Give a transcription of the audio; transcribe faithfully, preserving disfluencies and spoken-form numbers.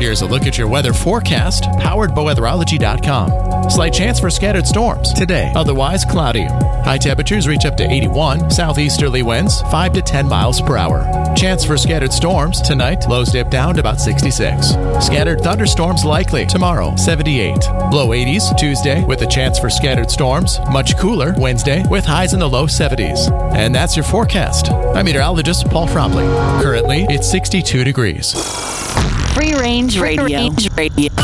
Here's a look at your weather forecast, powered by weatherology dot com. Slight chance for scattered storms today, otherwise cloudy. High temperatures reach up to eighty-one, southeasterly winds five to ten miles per hour. Chance for scattered storms tonight, lows dip down to about sixty-six. Scattered thunderstorms likely tomorrow, seventy-eight. Low eighties Tuesday with a chance for scattered storms. Much cooler Wednesday with highs in the low seventies. And that's your forecast. I'm meteorologist Paul Fromley. Currently, it's sixty-two degrees. Free Range Radio.